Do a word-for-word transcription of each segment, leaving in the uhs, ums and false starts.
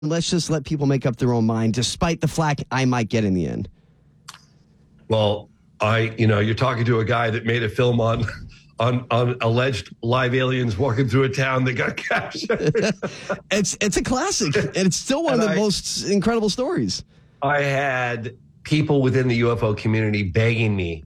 let's just let people make up their own mind, despite the flack I might get in the end. Well, I, you know, you're talking to a guy that made a film on, on, on alleged live aliens walking through a town that got captured. it's it's a classic, and it's still one and of the I, most incredible stories. I had people within the U F O community begging me,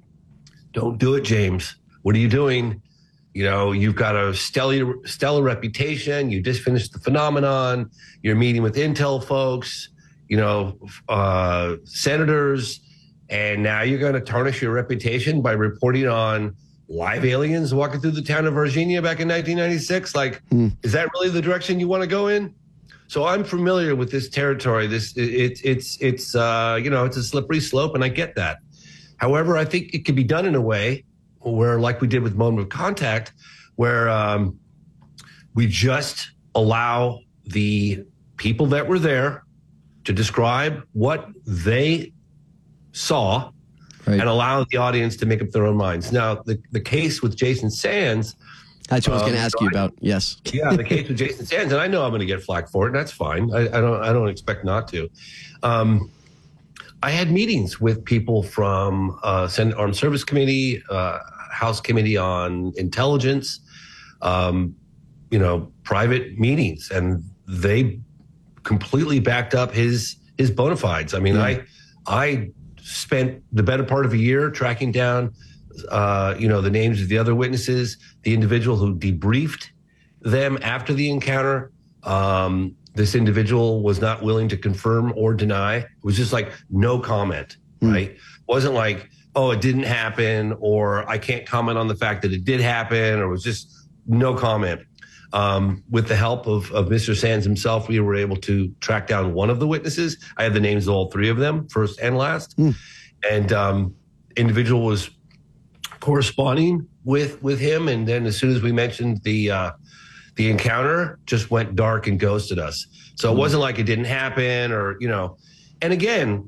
"Don't do it, James. What are you doing? You know, you've got a stellar, stellar reputation. You just finished the phenomenon. You're meeting with intel folks, you know, uh, senators, and now you're going to tarnish your reputation by reporting on live aliens walking through the town of Virginia back in nineteen ninety-six. Like, mm. is that really the direction you want to go in?" So I'm familiar with this territory. This it, it's it's uh, you know, it's a slippery slope, and I get that. However, I think it can be done in a way where, like we did with Moment of Contact, where um, we just allow the people that were there to describe what they saw, right, and allow the audience to make up their own minds. Now, the, the case with Jason Sands. That's what um, I was going to ask so you I, about. Yes. Yeah, the case with Jason Sands, and I know I'm going to get flack for it, and that's fine. I, I don't. I don't expect not to. Um, I had meetings with people from uh, Senate Armed Service Committee, uh, House Committee on Intelligence, um, you know, private meetings, and they completely backed up his his bona fides. I mean, yeah. I I spent the better part of a year tracking down, uh, you know, the names of the other witnesses, the individual who debriefed them after the encounter. Um, This individual was not willing to confirm or deny. It was just like no comment, mm. right? It wasn't like, oh, it didn't happen, or I can't comment on the fact that it did happen, or it was just no comment. Um, with the help of, of Mister Sands himself, we were able to track down one of the witnesses. I had the names of all three of them, first and last. Mm. And um, individual was corresponding with with him, and then as soon as we mentioned the uh, the encounter, just went dark and ghosted us. So it wasn't like it didn't happen, or, you know, and again,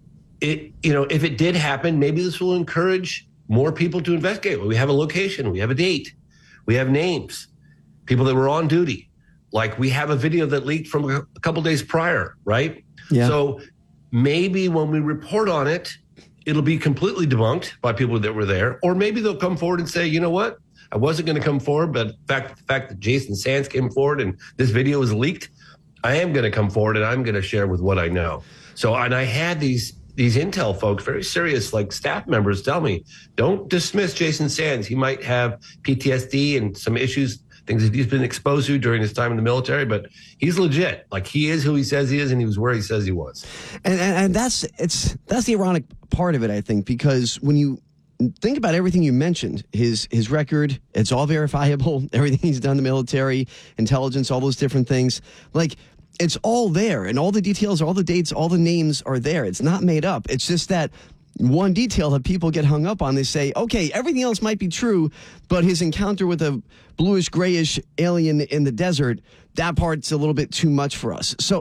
it, you know, if it did happen, maybe this will encourage more people to investigate. We have a location, we have a date, we have names, people that were on duty. Like, we have a video that leaked from a couple days prior, right? Yeah. So maybe when we report on it, it'll be completely debunked by people that were there, or maybe they'll come forward and say, you know what? I wasn't going to come forward, but the fact, the fact that Jason Sands came forward and this video was leaked, I am going to come forward and I'm going to share with what I know. So, and I had these these intel folks, very serious, like staff members, tell me, don't dismiss Jason Sands. He might have P T S D and some issues, things that he's been exposed to during his time in the military, but he's legit. Like, he is who he says he is, and he was where he says he was. And, and, and that's it's that's the ironic part of it, I think, because when you think about everything you mentioned, his his record, it's all verifiable, everything he's done in the military, intelligence, all those different things. Like, it's all there, and all the details, all the dates, all the names are there. It's not made up. It's just that one detail that people get hung up on. They say, okay, everything else might be true, but his encounter with a bluish, grayish alien in the desert, that part's a little bit too much for us. So,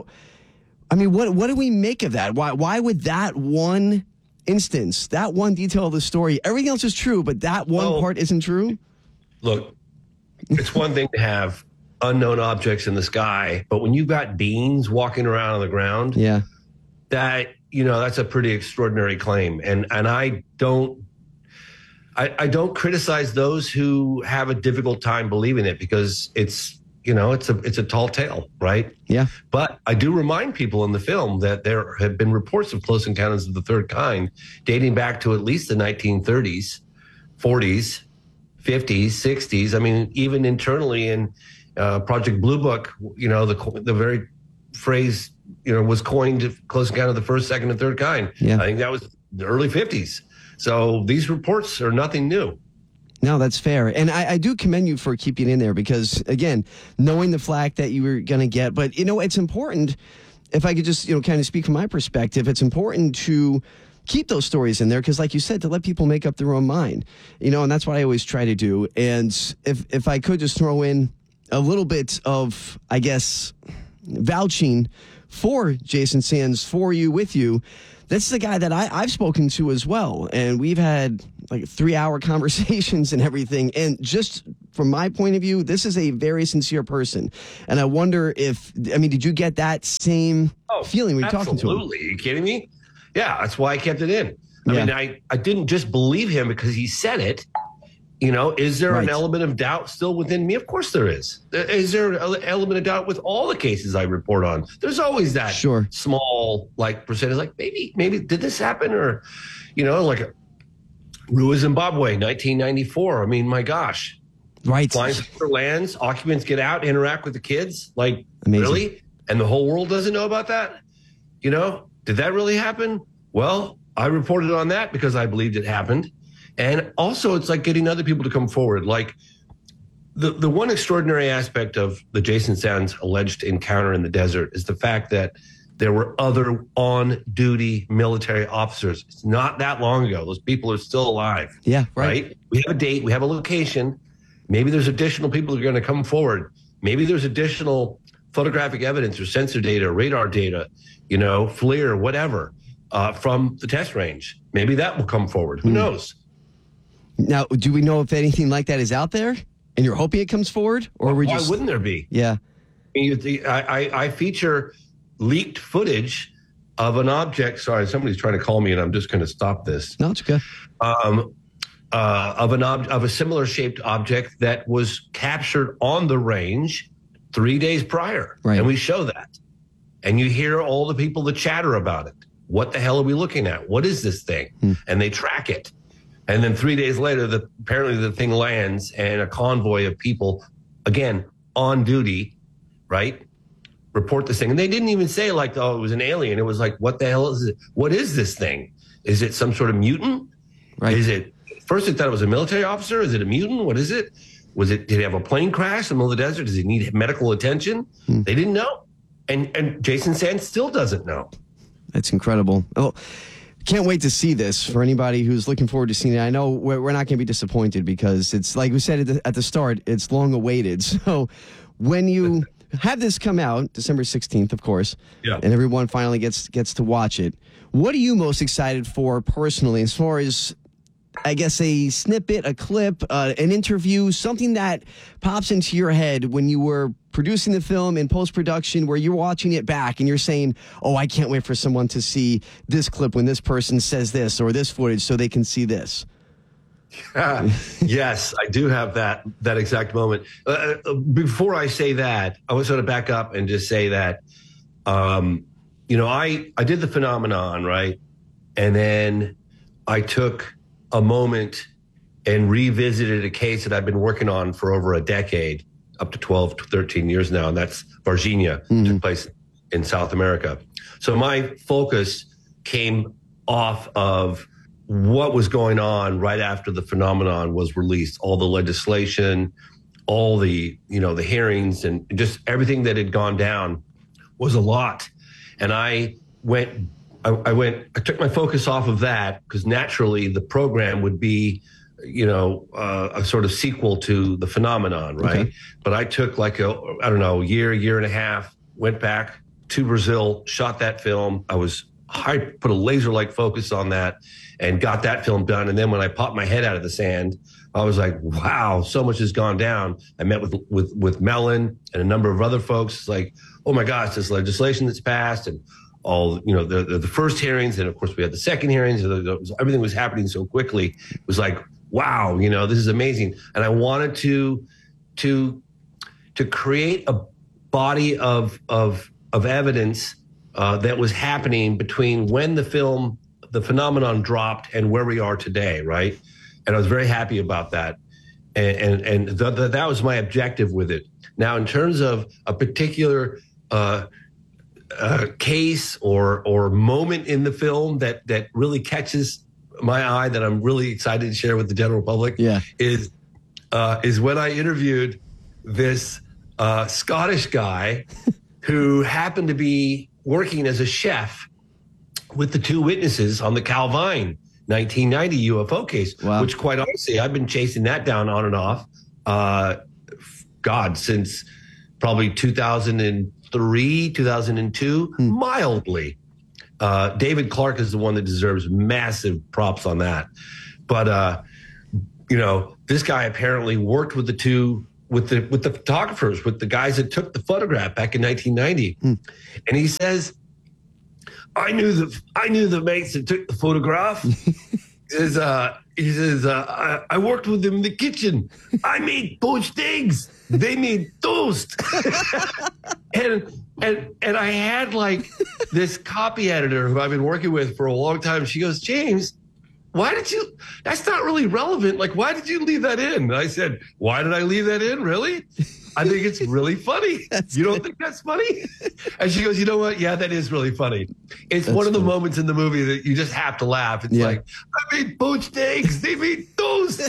I mean, what what do we make of that? Why why would that one instance, that one detail of the story, everything else is true, but that one well, part isn't true? Look, it's one thing to have unknown objects in the sky, but when you've got beings walking around on the ground, yeah, that, you know, that's a pretty extraordinary claim. And and I don't I, I don't criticize those who have a difficult time believing it, because it's, you know, it's a it's a tall tale, right? Yeah. But I do remind people in the film that there have been reports of close encounters of the third kind dating back to at least the nineteen thirties, forties, fifties, sixties. I mean, even internally in uh, Project Blue Book, you know, the the very phrase, you know, was coined, close encounter of the first, second, and third kind. Yeah. I think that was the early fifties. So these reports are nothing new. No, that's fair. And I, I do commend you for keeping it in there, because, again, knowing the flack that you were going to get. But, you know, it's important, if I could just, you know, kind of speak from my perspective, it's important to keep those stories in there, because, like you said, to let people make up their own mind, you know, and that's what I always try to do. And if, if I could just throw in a little bit of, I guess, vouching for Jason Sands, for you, with you, this is a guy that I, I've spoken to as well, and we've had like three-hour conversations and everything. And just from my point of view, this is a very sincere person. And I wonder if, I mean, did you get that same oh, feeling when you're talking to him? Absolutely. Are you kidding me? Yeah, that's why I kept it in. I Yeah. mean, I, I didn't just believe him because he said it. You know, is there Right. an element of doubt still within me? Of course there is. Is there an element of doubt with all the cases I report on? There's always that Sure. small, like, percentage, like, maybe, maybe, did this happen? Or, you know, like Rua, Zimbabwe, nineteen ninety-four. I mean, my gosh. Right. Flying for lands, occupants get out, interact with the kids. Like, Amazing. really? And the whole world doesn't know about that? You know, did that really happen? Well, I reported on that because I believed it happened. And also, it's like getting other people to come forward. Like, the, the one extraordinary aspect of the Jason Sands alleged encounter in the desert is the fact that there were other on-duty military officers. It's not that long ago. Those people are still alive. Yeah, right. Right? We have a date. We have a location. Maybe there's additional people who are going to come forward. Maybe there's additional photographic evidence or sensor data, radar data, you know, FLIR, whatever, uh, from the test range. Maybe that will come forward. Who Hmm. knows? Now, do we know if anything like that is out there and you're hoping it comes forward? Or we Why just. wouldn't there be? Yeah. I, mean, the- I, I, I feature leaked footage of an object. Sorry, somebody's trying to call me, and I'm just going to stop this. No, it's okay. Um, uh, of an ob- of a similar shaped object that was captured on the range three days prior, Right. and we show that, and you hear all the people that chatter about it. What the hell are we looking at? What is this thing? Hmm. And they track it, and then three days later, the apparently the thing lands, and a convoy of people, again on duty, right, report this thing. And they didn't even say like, oh, it was an alien. It was like, what the hell is it? What is this thing? Is it some sort of mutant? Right. Is it, first they thought it was a military officer. Is it a mutant? What is it? Was it, did he have a plane crash in the middle of the desert? Does he need medical attention? Hmm. They didn't know. And, and Jason Sands still doesn't know. That's incredible. Oh, can't wait to see this for anybody who's looking forward to seeing it. I know we're, we're not going to be disappointed because it's like we said at the, at the start, it's long awaited. So when you have this come out, December sixteenth, of course, Yeah. and everyone finally gets gets to watch it, what are you most excited for personally as far as, I guess, a snippet, a clip, uh, an interview, something that pops into your head when you were producing the film in post-production where you're watching it back and you're saying, oh, I can't wait for someone to see this clip when this person says this or this footage so they can see this? Yes, I do have that that exact moment. Uh, uh, before I say that, I was going to back up and just say that, um, you know, I, I did the phenomenon, right? And then I took a moment and revisited a case that I've been working on for over a decade, up to twelve to thirteen years now, and that's Varginha, Mm-hmm. took place in South America. So my focus came off of what was going on right after the phenomenon was released, all the legislation, all the, you know, the hearings, and just everything that had gone down was a lot. And I went, I, I went, I took my focus off of that because naturally the program would be, you know, uh, a sort of sequel to the phenomenon, right? Okay. But I took like a, I don't know, year, year and a half, went back to Brazil, shot that film. I was I put a laser-like focus on that and got that film done. And then when I popped my head out of the sand, I was like, wow, so much has gone down. I met with with with Mellon and a number of other folks. It's like, oh my gosh, this legislation that's passed and all, you know, the, the, the first hearings. And of course we had the second hearings. And the, the, everything was happening so quickly. It was like, wow, you know, this is amazing. And I wanted to, to, to create a body of, of, of evidence Uh, that was happening between when the film, the phenomenon dropped and where we are today, right? And I was very happy about that. And and, and th- th- that was my objective with it. Now, in terms of a particular uh, uh, case or or moment in the film that that really catches my eye, that I'm really excited to share with the general public, Yeah. is uh, is when I interviewed this uh, Scottish guy who happened to be working as a chef with the two witnesses on the Calvine nineteen ninety U F O case, Wow. which quite honestly, I've been chasing that down on and off, uh, God, since probably two thousand three, two thousand two, Hmm. mildly. Uh, David Clark is the one that deserves massive props on that. But uh, you know, this guy apparently worked with the two, with the with the photographers, with the guys that took the photograph back in nineteen ninety. Hmm. And he says, I knew the I knew the mates that took the photograph. Is uh he says uh, I, I worked with them in the kitchen. I made poached eggs. They made toast. and and and I had like this copy editor who I've been working with for a long time. She goes, James, why did you? That's not really relevant. Like, why did you leave that in? And I said, why did I leave that in? Really? I think it's really funny. That's you don't good. think that's funny? And she goes, you know what? Yeah, that is really funny. It's that's one of the funny. moments in the movie that you just have to laugh. It's yeah. like, I made poached eggs. They made toast.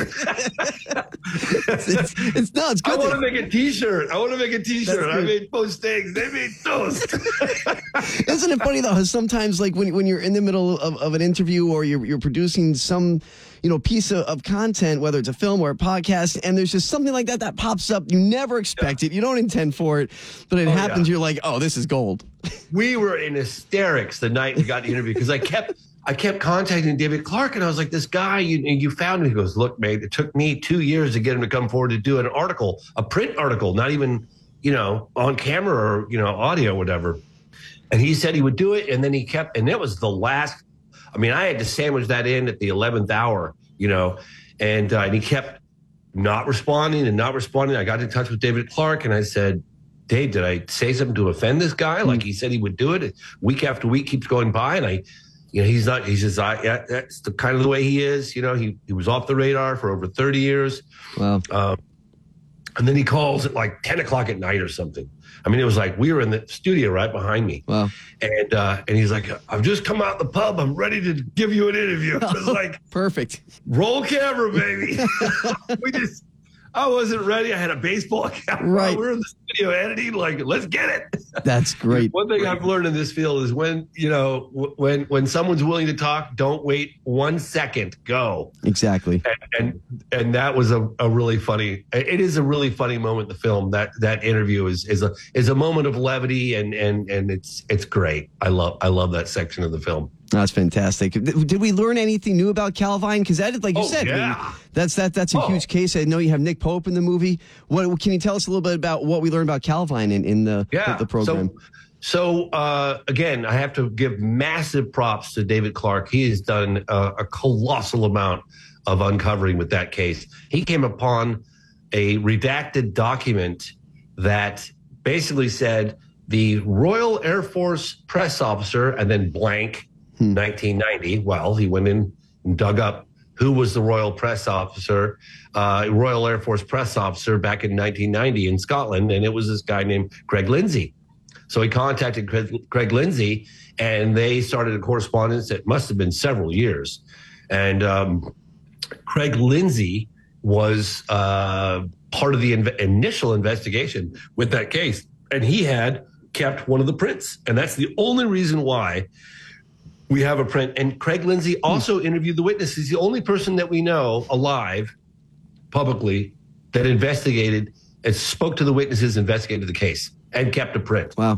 it's, it's, it's, no, it's good. I want to make a T-shirt. I want to make a T-shirt. I made poached eggs. They made toast. Isn't it funny, though, how sometimes, like, when, when you're in the middle of, of an interview or you're, you're producing some, you know, piece of, of content, whether it's a film or a podcast, and there's just something like that that pops up. You never expect yeah. it. You don't intend for it, but it oh, happens. Yeah. You're like, oh, this is gold. We were in hysterics the night we got the interview because I kept I kept contacting David Clark, and I was like, this guy, you, you found him. He goes, look, mate, it took me two years to get him to come forward to do an article, a print article, not even, you know, on camera or, you know, audio, whatever. And he said he would do it, and then he kept, and that was the last. I mean, I had to sandwich that in at the eleventh hour, you know, and, uh, and he kept not responding and not responding. I got in touch with David Clark, and I said, Dave, did I say something to offend this guy? Like he said he would do it. Week after week keeps going by, and I, you know, he's not, he's just, I, yeah, that's the kind of the way he is. You know, he, he was off the radar for over thirty years. Wow. Um, and then he calls at like ten o'clock at night or something. I mean, it was like we were in the studio right behind me. Wow. And uh, and he's like, I've just come out the pub. I'm ready to give you an interview. I was like, perfect. Roll camera, baby. we just, I wasn't ready. I had a baseball cap. Right. We were in the studio editing, like, let's get it. That's great. One thing I've learned in this field is when, you know, w- when when someone's willing to talk, don't wait one second. Go. Exactly. And and, and that was a, a really funny, it is a really funny moment in the film. That that interview is is a is a moment of levity, and and and it's it's great. I love I love that section of the film. That's fantastic. Did we learn anything new about Calvine? Because that, like you oh, said, yeah. I mean, that's that that's a oh. huge case. I know you have Nick Pope in the movie. What can you tell us a little bit about what we learned about Calvine in, in the, yeah. the the program? So, so uh, again, I have to give massive props to David Clark. He has done uh, a colossal amount of uncovering with that case. He came upon a redacted document that basically said the Royal Air Force press officer, and then blank. Hmm. nineteen ninety. Well, he went in and dug up who was the Royal Press Officer, uh, Royal Air Force Press Officer back in nineteen ninety in Scotland, and it was this guy named Craig Lindsay. So he contacted Craig, Craig Lindsay, and they started a correspondence that must have been several years. And um, Craig Lindsay was uh, part of the inv- initial investigation with that case, and he had kept one of the prints, and that's the only reason why we have a print. And Craig Lindsay also interviewed the witness. He's the only person that we know alive publicly that investigated and spoke to the witnesses, investigated the case, and kept a print. Wow.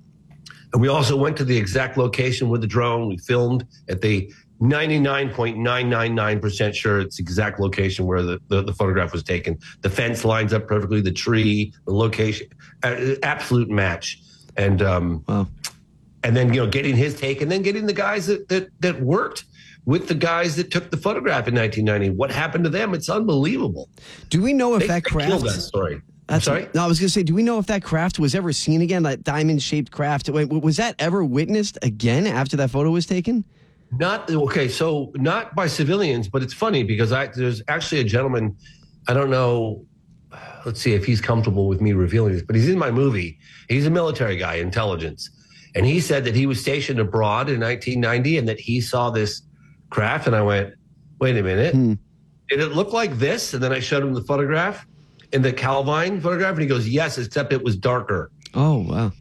And we also went to the exact location with the drone. We filmed at the ninety-nine point nine nine nine percent sure it's the exact location where the, the, the photograph was taken. The fence lines up perfectly, the tree, the location, uh, absolute match. And um, wow. And then, you know, getting his take, and then getting the guys that, that that worked with the guys that took the photograph in nineteen ninety. What happened to them? It's unbelievable. Do we know if they, that they craft? Killed that story. That's sorry. No, I was going to say, do we know if that craft was ever seen again? That diamond-shaped craft. Was that ever witnessed again after that photo was taken? Not okay. So not by civilians, but it's funny because I there's actually a gentleman. I don't know. Let's see if he's comfortable with me revealing this, but he's in my movie. He's a military guy, intelligence. And he said that he was stationed abroad in nineteen ninety and that he saw this craft. And I went, wait a minute. Hmm. Did it look like this? And then I showed him the photograph, in the Calvine photograph. And he goes, yes, except it was darker. Oh, wow.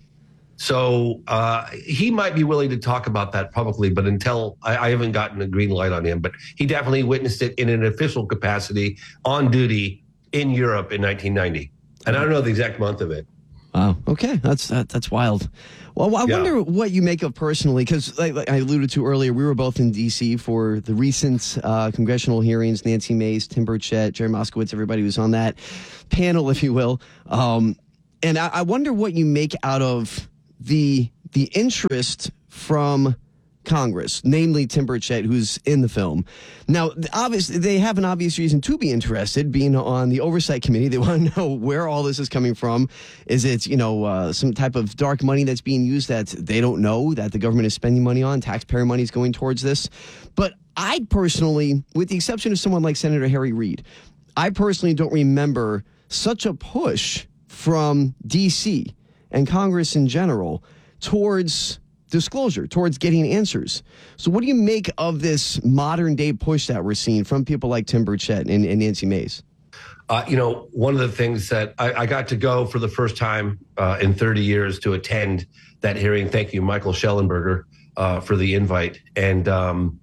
So uh, he might be willing to talk about that publicly, but until I, I haven't gotten a green light on him. But he definitely witnessed it in an official capacity on duty in Europe in nineteen ninety. And I don't know the exact month of it. Wow. Okay, that's that, that's wild. Well, I Yeah. wonder what you make of personally, because like, like I alluded to earlier, we were both in D C for the recent uh, congressional hearings. Nancy Mace, Tim Burchett, Jerry Moskowitz, everybody was on that panel, if you will. Um, and I, I wonder what you make out of the the interest from Congress, namely Tim Burchett, who's in the film. Now, obviously, they have an obvious reason to be interested, being on the Oversight Committee. They want to know where all this is coming from. Is it, you know, uh, some type of dark money that's being used that they don't know, that the government is spending money on? Taxpayer money is going towards this. But I personally, with the exception of someone like Senator Harry Reid, I personally don't remember such a push from D C and Congress in general towards disclosure, towards getting answers. So what do you make of this modern day push that we're seeing from people like Tim Burchett and, and Nancy Mace? Uh, you know, one of the things that I, I got to go for the first time uh, in thirty years to attend that hearing. Thank you, Michael Schellenberger, uh, for the invite. And, um,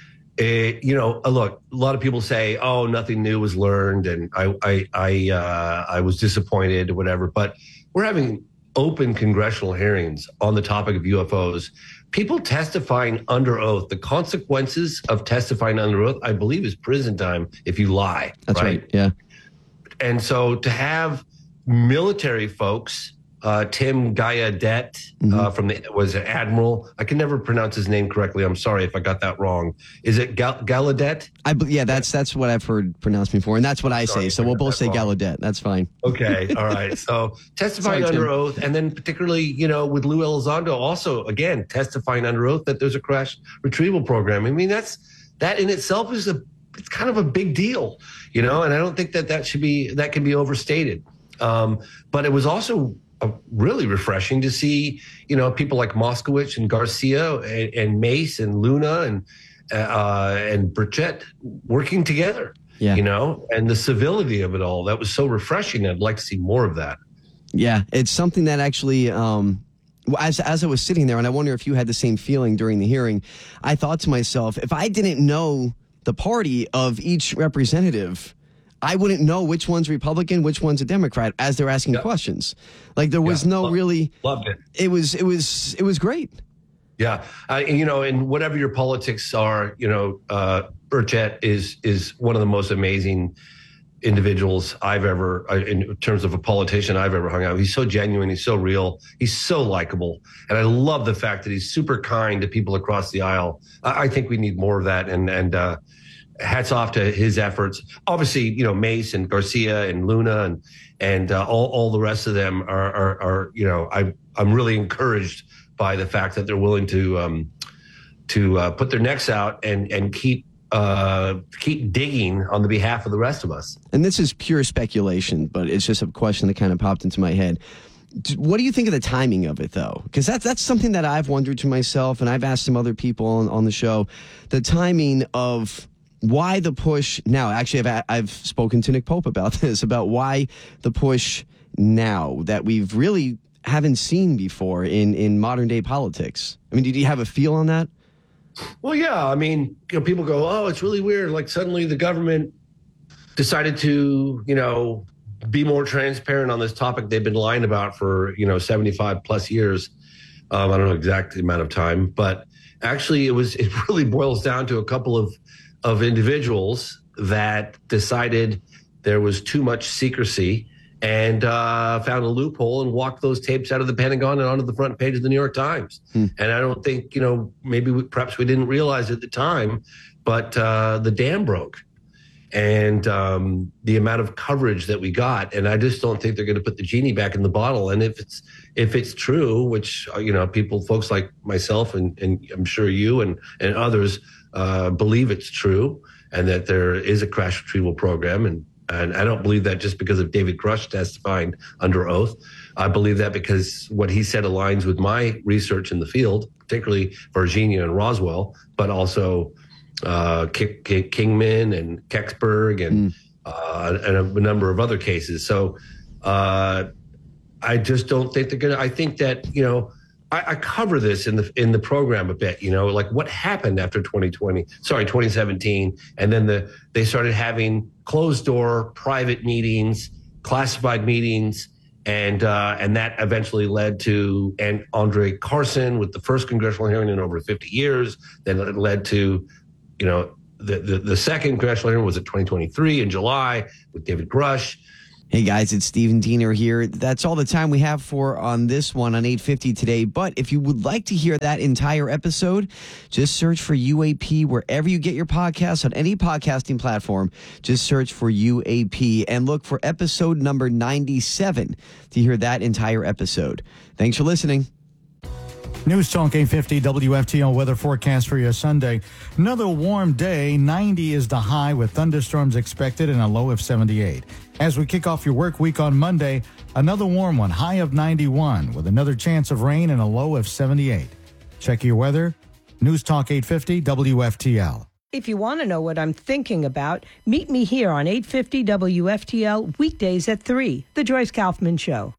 it, you know, uh, look, a lot of people say, oh, nothing new was learned. And I, I, I, uh, I was disappointed or whatever, but we're having open congressional hearings on the topic of U F Os. People testifying under oath, the consequences of testifying under oath, I believe, is prison time if you lie. That's right. right. Yeah. And so to have military folks, uh, Tim Gallaudet mm-hmm. uh, from the was an admiral. I can never pronounce his name correctly. I'm sorry if I got that wrong. Is it Gal- Gallaudet? I yeah, that's that's what I've heard pronounced before, and that's what I sorry, say. So we'll both say wrong. Gallaudet. That's fine. Okay, all right. So testifying sorry, under Tim. oath, and then particularly, you know, with Lou Elizondo, also again testifying under oath that there's a crash retrieval program. I mean, that's that in itself is a it's kind of a big deal, you know, and I don't think that that should be that can be overstated. Um, but it was also Uh, really refreshing to see, you know, people like Moskowitz and Garcia and, and Mace and Luna and uh, and Burchett working together, yeah. you know, and the civility of it all. That was so refreshing. I'd like to see more of that. Yeah, it's something that actually, um, as, as I was sitting there, and I wonder if you had the same feeling during the hearing, I thought to myself, if I didn't know the party of each representative, I wouldn't know which one's Republican, which one's a Democrat as they're asking yep. questions. Like there was yep. no Loved, really. Loved it. It was it was it was great. Yeah, uh, you know, and whatever your politics are, you know, uh, Burchett is is one of the most amazing individuals I've ever, uh, in terms of a politician I've ever hung out with. He's so genuine. He's so real. He's so likable, and I love the fact that he's super kind to people across the aisle. I, I think we need more of that, and and. Uh, Hats off to his efforts. Obviously, you know, Mace and Garcia and Luna and and uh, all all the rest of them are are, are you know I I'm really encouraged by the fact that they're willing to um, to uh, put their necks out and and keep uh, keep digging on the behalf of the rest of us. And this is pure speculation, but it's just a question that kind of popped into my head. What do you think of the timing of it, though? Because that's that's something that I've wondered to myself, and I've asked some other people on, on the show, the timing of. Why the push now? Actually, I've, I've spoken to Nick Pope about this, about why the push now that we've really haven't seen before in, in modern day politics. I mean, did you have a feel on that? Well, yeah. I mean, you know, people go, oh, it's really weird. Like suddenly the government decided to, you know, be more transparent on this topic they've been lying about for, you know, seventy-five plus years. Um, I don't know exact amount of time, but actually it was, it really boils down to a couple of, of individuals that decided there was too much secrecy and uh, found a loophole and walked those tapes out of the Pentagon and onto the front page of the New York Times. Hmm. And I don't think, you know, maybe we, perhaps we didn't realize at the time, but uh, the dam broke. And um, the amount of coverage that we got, and I just don't think they're going to put the genie back in the bottle. And if it's if it's true, which you know, people, folks like myself, and, and I'm sure you and and others uh, believe it's true, and that there is a crash retrieval program, and and I don't believe that just because of David Grush testifying under oath. I believe that because what he said aligns with my research in the field, particularly Virginia and Roswell, but also. Uh, K- K- Kingman and Kecksburg and, mm. uh, and a number of other cases. So uh, I just don't think they're going to, I think that, you know, I, I cover this in the in the program a bit, you know, like what happened after twenty twenty, sorry, twenty seventeen. And then the they started having closed door private meetings, classified meetings, And uh, and that eventually led to and Andre Carson with the first congressional hearing in over fifty years. Then it led to, you know, the, the, the second congressional hearing was in twenty twenty-three in July with David Grush. Hey guys, it's Stephen Diener here. That's all the time we have for on this one on eight fifty today. But if you would like to hear that entire episode, just search for U A P wherever you get your podcasts on any podcasting platform. Just search for U A P and look for episode number ninety-seven to hear that entire episode. Thanks for listening. News Talk eight fifty W F T L weather forecast for your Sunday. Another warm day. ninety is the high with thunderstorms expected and a low of seventy-eight. As we kick off your work week on Monday, another warm one, high of ninety-one with another chance of rain and a low of seventy-eight. Check your weather. News Talk eight fifty W F T L. If you want to know what I'm thinking about, meet me here on eight fifty W F T L weekdays at three, The Joyce Kaufman Show.